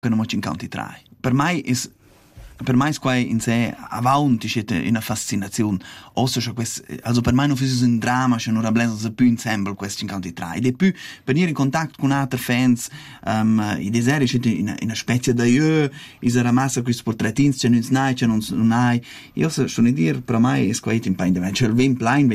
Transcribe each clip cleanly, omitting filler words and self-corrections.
che non ci incontri tra. Per me è qua in sé avanti c'è una fascinazione. Also per me non fosse un dramma, c'è non rablesa più insieme questi incontri tra. Ed è più venire in contatto con altri fans, i desideri c'è una specie di era massa questi portrettini, c'è non hai. Io sono a dire, per me è qua in pain, c'è il vin plain,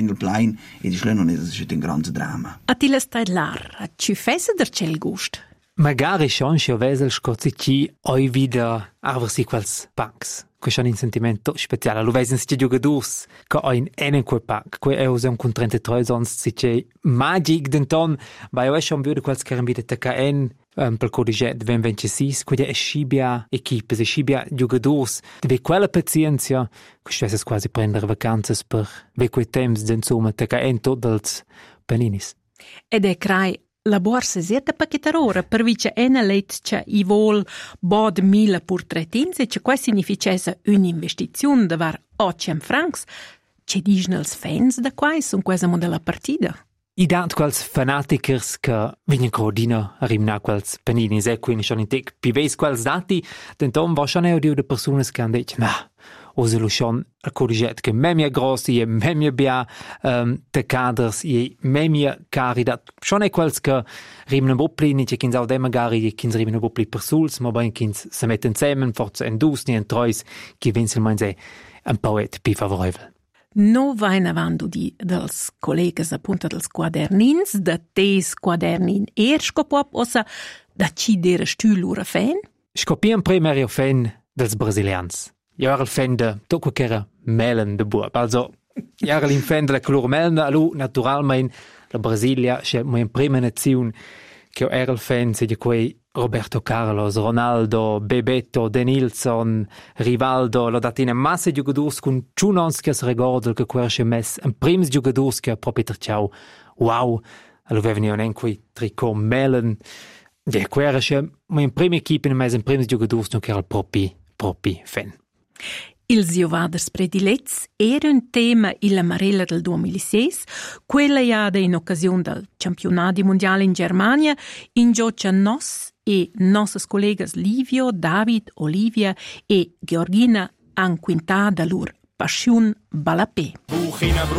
e di non è un grande dramma. A ti la stai là, ci fesse der c'è il gusto? Magari schon si vesel scozici oi wieder arversi quals punks. Questo è un sentimento speciale. Lo vesen si giogadors che ho in quel punk. Que è un con 33 ans si c'è magic denton. Ma io schon vedo quals che ambite TKN per codiget 2026. Quindi è scibia equipe, è scibia giogadors. Deve quella pazienza. Questo è quasi prendere vacanze per ve quei temps insomma TKN tot dels paninis. Ed è crai la borsa siete pacchettarora per vice ena leit che I vol bod 1000 portrettins e che qua significesse un'investizione da var 800 francs, che dicono els fans da qua sono quasi della partita. I dat quals fanatikers che vengono codina a rimna quals panini e quindi sono in tec pives quals dati, denton va schon audio de persone che hanno detto nah, osa lo schon a codiget che memia grossi e memia bia te caders e memia cari dat schon è quals che rimna boplini che kins auch magari kins rimna bopli persuls ma ben kins se metten zusammen forza en dus ni en treus che vinsel mein se un poet pi favorevole. No va in avanti dels colleghi appunto dels quadernins, da te quadernin scopop, ossa da ci dere stülura fan? Scopiam primario fan dels brasilians. Io ero il fan de tutto che era melen de buop. Also, io ero il fan della color melen, allo naturalmente la Brasilia c'è una prima nazione che io ero il fan di quei Roberto Carlos, Ronaldo, Bebeto, Denilson, Rivaldo, lo datina massa di giocatori con ciunons che si ricordano che questo è messo un primo giocatore che proprio ciao wow, allora venivano in quei tricot melen e questo c'è una prima equipe in mezzo un primo giocatore che era il proprio fan. Ils giovaders predilets era un tema illa Marella del 2006, quella iada in occasione del campionato mondiale in Germania, in giocia nos e nostres collegas Livio, David, Olivia e Georgina han quintà da lur passion balapé.